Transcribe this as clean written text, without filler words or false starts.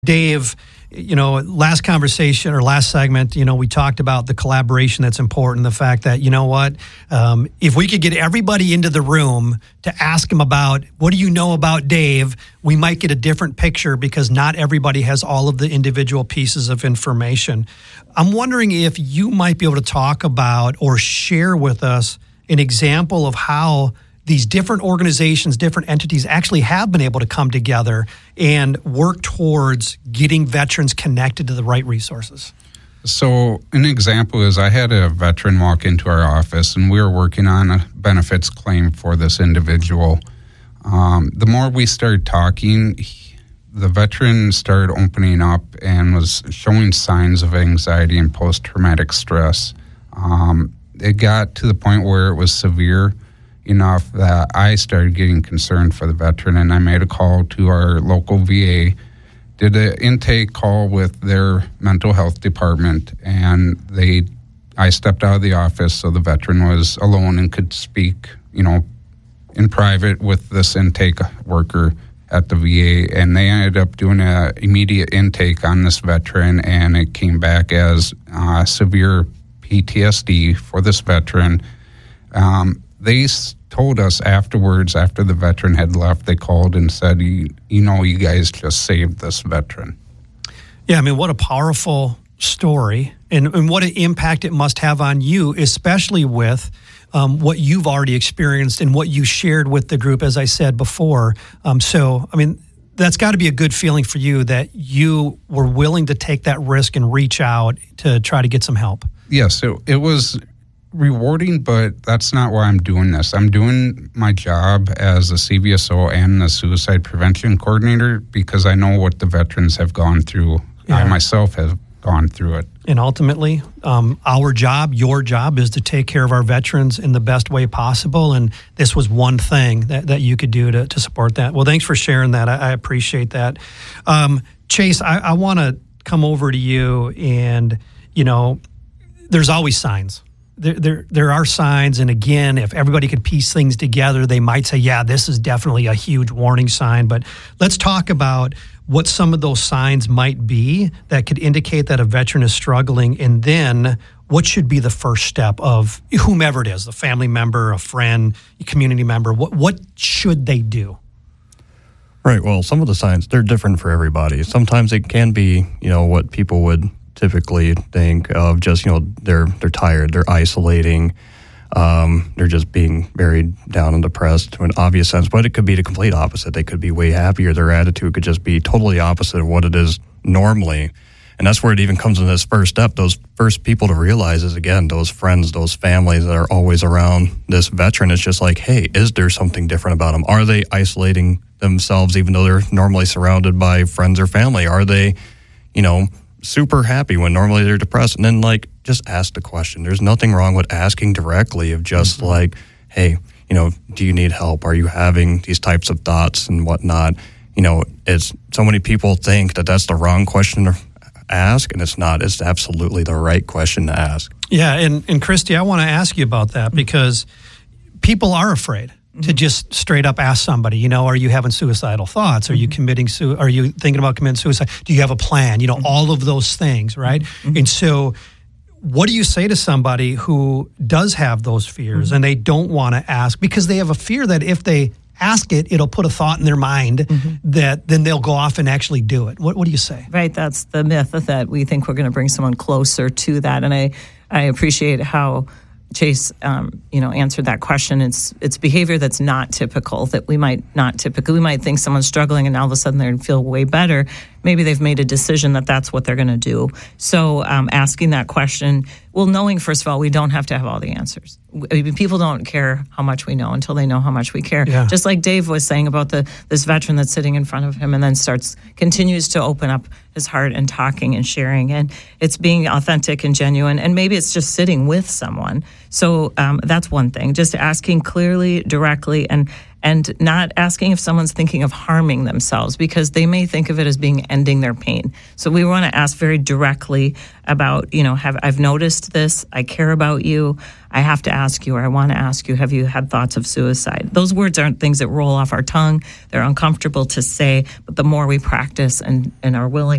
Dave, last conversation or last segment, we talked about the collaboration that's important, the fact that, if we could get everybody into the room to ask them about, what do you know about Dave, we might get a different picture because not everybody has all of the individual pieces of information. I'm wondering if you might be able to talk about or share with us an example of how these different organizations, different entities actually have been able to come together and work towards getting veterans connected to the right resources. So an example is I had a veteran walk into our office and we were working on a benefits claim for this individual. The more we started talking, the veteran started opening up and was showing signs of anxiety and post-traumatic stress. It got to the point where it was severe enough that I started getting concerned for the veteran, and I made a call to our local VA, did an intake call with their mental health department, and I stepped out of the office so the veteran was alone and could speak, in private with this intake worker at the VA, and they ended up doing an immediate intake on this veteran, and it came back as severe PTSD for this veteran. They told us afterwards, after the veteran had left, they called and said, you guys just saved this veteran. Yeah, what a powerful story and what an impact it must have on you, especially with what you've already experienced and what you shared with the group, as I said before. That's got to be a good feeling for you that you were willing to take that risk and reach out to try to get some help. Yes, it was rewarding, but that's not why I'm doing this. I'm doing my job as a CVSO and the suicide prevention coordinator because I know what the veterans have gone through. Yeah. I myself have gone through it. And ultimately, our job, your job, is to take care of our veterans in the best way possible. And this was one thing that you could do to support that. Well, thanks for sharing that. I appreciate that. Chase, I want to come over to you and, there's always signs. There are signs, and again, if everybody could piece things together, they might say, yeah, this is definitely a huge warning sign. But let's talk about what some of those signs might be that could indicate that a veteran is struggling, and then what should be the first step of whomever it is, a family member, a friend, a community member. What should they do? Right. Well, some of the signs, they're different for everybody. Sometimes it can be, what people would typically think of just, they're tired, they're isolating, they're just being very down and depressed to an obvious sense, but it could be the complete opposite. They could be way happier. Their attitude could just be totally opposite of what it is normally. And that's where it even comes in this first step. Those first people to realize is, again, those friends, those families that are always around this veteran. It's just like, hey, is there something different about them? Are they isolating themselves even though they're normally surrounded by friends or family? Are they, super happy when normally they're depressed? And then just ask the question. There's nothing wrong with asking directly of just hey, do you need help? Are you having these types of thoughts and whatnot? It's so many people think that that's the wrong question to ask, and it's not. It's absolutely the right question to ask. Yeah, and Christy, I want to ask you about that because people are afraid to just straight up ask somebody, are you having suicidal thoughts? Are you are you thinking about committing suicide? Do you have a plan? All of those things, right? And so what do you say to somebody who does have those fears and they don't want to ask because they have a fear that if they ask it, it'll put a thought in their mind that then they'll go off and actually do it? What do you say? Right, that's the myth that we think we're going to bring someone closer to that. And I appreciate how Chase, answered that question. It's behavior that's not typical, that we might think someone's struggling and all of a sudden they're going to feel way better. Maybe they've made a decision that that's what they're going to do. So asking that question, knowing, first of all, we don't have to have all the answers. People don't care how much we know until they know how much we care. Yeah. Just like Dave was saying about this veteran that's sitting in front of him and then continues to open up his heart and talking and sharing. And it's being authentic and genuine. And maybe it's just sitting with someone. So that's one thing, just asking clearly, directly, and not asking if someone's thinking of harming themselves because they may think of it as being ending their pain. So we want to ask very directly about, I've noticed this, I care about you, I have to ask you, or I want to ask you, have you had thoughts of suicide? Those words aren't things that roll off our tongue. They're uncomfortable to say, but the more we practice and are willing